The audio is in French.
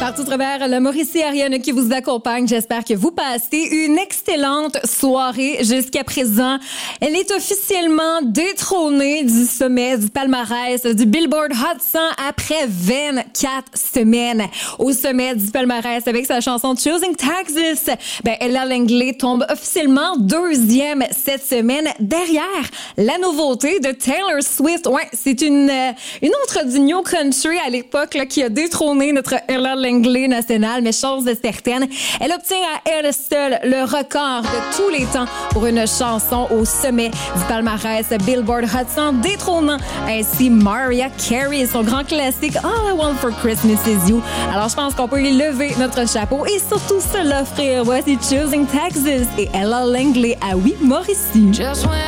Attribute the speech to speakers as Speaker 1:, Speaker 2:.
Speaker 1: Partout à travers le Mauricie, Ariane qui vous accompagne. J'espère que vous passez une excellente soirée jusqu'à présent. Elle est officiellement détrônée du sommet du palmarès du Billboard Hot 100 après 24 semaines. Au sommet du palmarès avec sa chanson Choosing Texas, Ella Langley tombe officiellement deuxième cette semaine derrière la nouveauté de Taylor Swift. Ouais, c'est une autre du New Country à l'époque là, qui a détrôné notre Ella Langley nationale, mais chose certaine, elle obtient à elle seule le record de tous les temps pour une chanson au sommet du palmarès Billboard Hot 100, détrônant ainsi Mariah Carey et son grand classique All I Want for Christmas Is You. Alors je pense qu'on peut lui lever notre chapeau et surtout se l'offrir. Voici Choosing Texas et Ella Langley à Oui Mauricie.